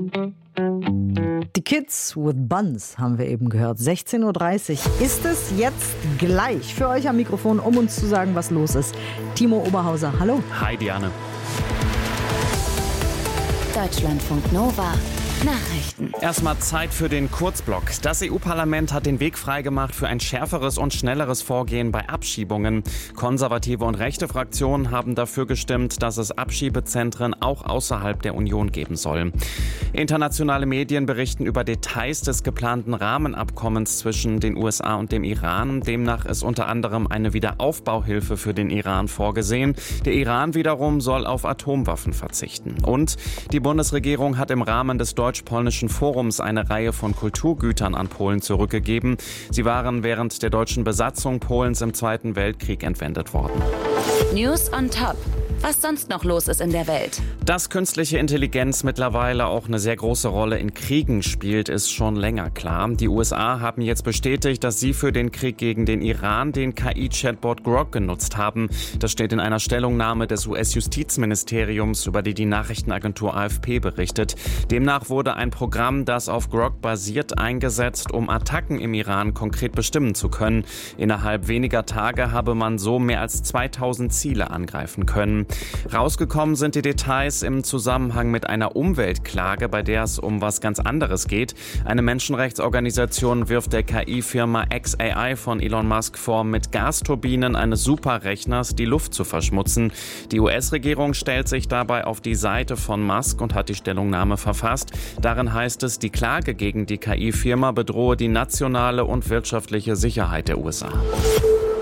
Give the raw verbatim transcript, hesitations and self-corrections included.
Die Kids with Buns haben wir eben gehört. sechzehn Uhr dreißig ist es jetzt gleich für euch am Mikrofon, um uns zu sagen, was los ist. Timo Oberhauser, hallo. Hi Diane. Deutschlandfunk Nova. Nachrichten. Erstmal Zeit für den Kurzblock. Das E U-Parlament hat den Weg freigemacht für ein schärferes und schnelleres Vorgehen bei Abschiebungen. Konservative und rechte Fraktionen haben dafür gestimmt, dass es Abschiebezentren auch außerhalb der Union geben soll. Internationale Medien berichten über Details des geplanten Rahmenabkommens zwischen den U S A und dem Iran. Demnach ist unter anderem eine Wiederaufbauhilfe für den Iran vorgesehen. Der Iran wiederum soll auf Atomwaffen verzichten. Und die Bundesregierung hat im Rahmen des Deutsch-Polnischen Forums eine Reihe von Kulturgütern an Polen zurückgegeben. Sie waren während der deutschen Besatzung Polens im Zweiten Weltkrieg entwendet worden. News on Top. Was sonst noch los ist in der Welt. Dass künstliche Intelligenz mittlerweile auch eine sehr große Rolle in Kriegen spielt, ist schon länger klar. Die U S A haben jetzt bestätigt, dass sie für den Krieg gegen den Iran den K I-Chatbot Grok genutzt haben. Das steht in einer Stellungnahme des U S-Justizministeriums, über die die Nachrichtenagentur A F P berichtet. Demnach wurde ein Programm, das auf Grok basiert, eingesetzt, um Attacken im Iran konkret bestimmen zu können. Innerhalb weniger Tage habe man so mehr als zweitausend Ziele angreifen können. Rausgekommen sind die Details im Zusammenhang mit einer Umweltklage, bei der es um was ganz anderes geht. Eine Menschenrechtsorganisation wirft der K I-Firma X A I von Elon Musk vor, mit Gasturbinen eines Superrechners die Luft zu verschmutzen. Die U S-Regierung stellt sich dabei auf die Seite von Musk und hat die Stellungnahme verfasst. Darin heißt es, die Klage gegen die K I-Firma bedrohe die nationale und wirtschaftliche Sicherheit der U S A.